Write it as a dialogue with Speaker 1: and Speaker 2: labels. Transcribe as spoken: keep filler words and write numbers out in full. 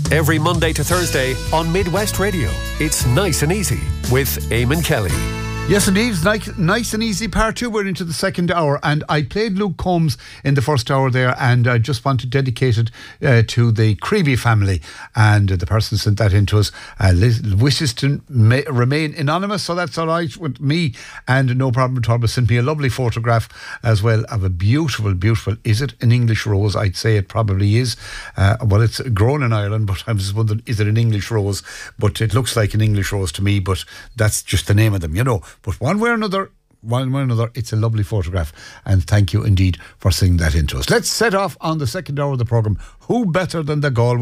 Speaker 1: Every Monday to Thursday on Midwest Radio. It's Nice and Easy with Eamon Kelly.
Speaker 2: Yes, indeed. It's nice, nice and easy. Part two, we're into the second hour. And I played Luke Combs in the first hour there. And I just want to dedicate it uh, to the Creevy family. And uh, the person sent that in to us uh, wishes to ma- remain anonymous. So that's all right with me. And no problem at all. But sent me a lovely photograph as well of a beautiful, beautiful, is it an English rose? I'd say it probably is. Uh, well, it's grown in Ireland, but I was wondering, is it an English rose? But it looks like an English rose to me. But that's just the name of them, you know. But one way or another, one way or another, it's a lovely photograph. And thank you indeed for sending that in to us. Let's set off on the second hour of the programme. Who better than the Galway